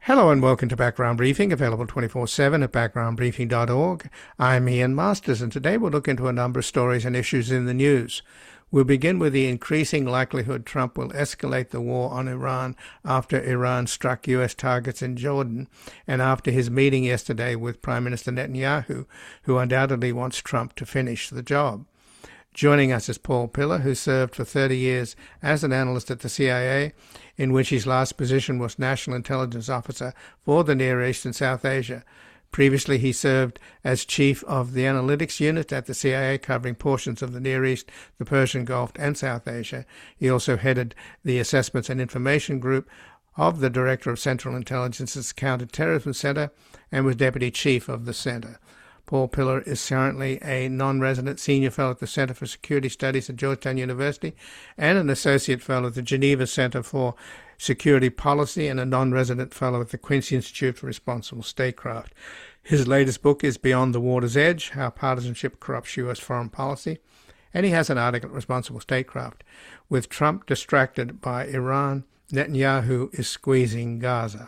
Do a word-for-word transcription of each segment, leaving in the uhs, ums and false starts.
Hello and welcome to Background Briefing, available twenty-four seven at background briefing dot org. I'm Ian Masters, and today we'll look into a number of stories and issues in the news. We'll begin with the increasing likelihood Trump will escalate the war on Iran after Iran struck U S targets in Jordan, and after his meeting yesterday with Prime Minister Netanyahu, who undoubtedly wants Trump to finish the job. Joining us is Paul Pillar, who served for thirty years as an analyst at the C I A, in which his last position was National Intelligence Officer for the Near East and South Asia. Previously, he served as Chief of the Analytics Unit at the C I A, covering portions of the Near East, the Persian Gulf, and South Asia. He also headed the Assessments and Information Group of the Director of Central Intelligence's Counterterrorism Center and was Deputy Chief of the Center. Paul Pillar is currently a non-resident senior fellow at the Center for Security Studies at Georgetown University and an associate fellow at the Geneva Center for Security Policy and a non-resident fellow at the Quincy Institute for Responsible Statecraft. His latest book is Beyond the Water's Edge: How Partisanship Corrupts U S Foreign Policy, and he has an article at Responsible Statecraft. With Trump distracted by Iran, Netanyahu is squeezing Gaza.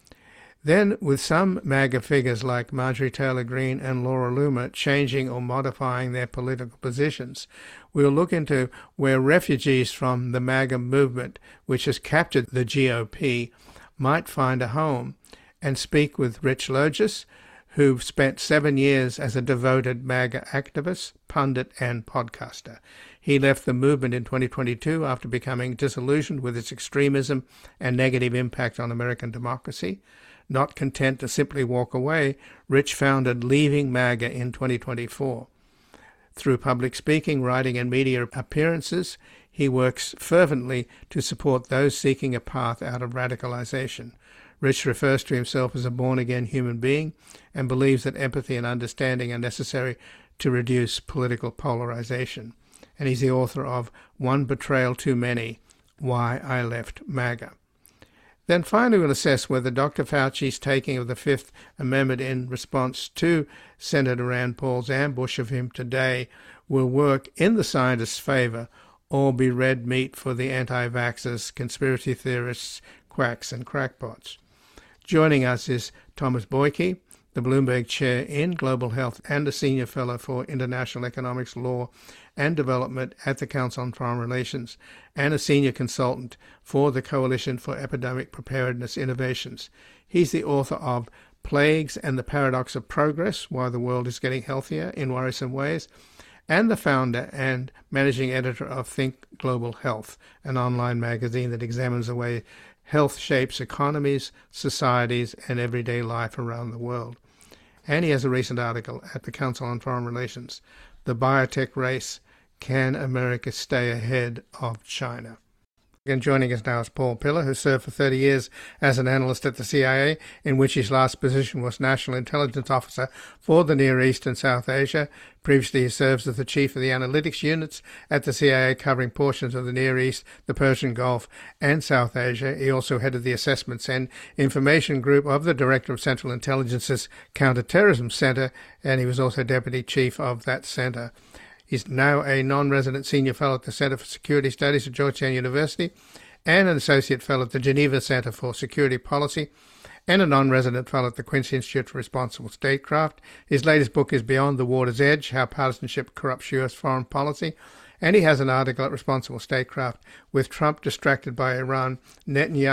Then, with some MAGA figures like Marjorie Taylor Greene and Laura Loomer changing or modifying their political positions, we'll look into where refugees from the MAGA movement, which has captured the G O P, might find a home, and speak with Rich Logis, who spent seven years as a devoted MAGA activist, pundit, and podcaster. He left the movement in twenty twenty-two after becoming disillusioned with its extremism and negative impact on American democracy. Not content to simply walk away, Rich founded Leaving MAGA in twenty twenty-four. Through public speaking, writing, and media appearances, he works fervently to support those seeking a path out of radicalization. Rich refers to himself as a born-again human being and believes that empathy and understanding are necessary to reduce political polarization. And he's the author of One Betrayal Too Many: Why I Left MAGA. Then finally we'll assess whether Doctor Fauci's taking of the Fifth Amendment in response to Senator Rand Paul's ambush of him today will work in the scientists' favor or be red meat for the anti-vaxxers, conspiracy theorists, quacks, and crackpots. Joining us is Thomas Boyke, the Bloomberg Chair in Global Health and a Senior Fellow for International Economics, Law, and Development at the Council on Foreign Relations, and a Senior Consultant for the Coalition for Epidemic Preparedness Innovations. He's the author of Plagues and the Paradox of Progress: Why the World is Getting Healthier in Worrisome Ways, and the founder and managing editor of Think Global Health, an online magazine that examines the way health shapes economies, societies, and everyday life around the world. And he has a recent article at the Council on Foreign Relations, The Biotech Race: Can America Stay Ahead of China? And joining us now is Paul Pillar, who served for thirty years as an analyst at the C I A, in which his last position was National Intelligence Officer for the Near East and South Asia. Previously, he serves as the Chief of the Analytics Units at the C I A, covering portions of the Near East, the Persian Gulf, and South Asia. He also headed the Assessments and Information Group of the Director of Central Intelligence's Counterterrorism Center, and he was also Deputy Chief of that center. He's now a non-resident senior fellow at the Center for Security Studies at Georgetown University and an associate fellow at the Geneva Center for Security Policy and a non-resident fellow at the Quincy Institute for Responsible Statecraft. His latest book is Beyond the Water's Edge: How Partisanship Corrupts U S Foreign Policy, and he has an article at Responsible Statecraft, With Trump Distracted by Iran, Netanyahu